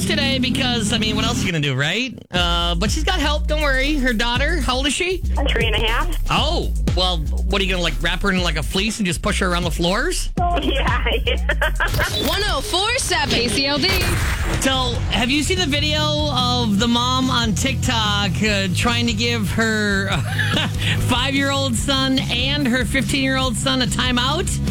today because, I mean, what else are you going to do, right? But she's got help. Don't worry. Her daughter, how old is she? 3.5. Oh, well, what are you going to, like, wrap her in like a fleece and just push her around the floors? Yeah. 1047 KCLD. So, have you seen the video of the mom on TikTok trying to give her 5-year-old son and her 15-year-old son a timeout?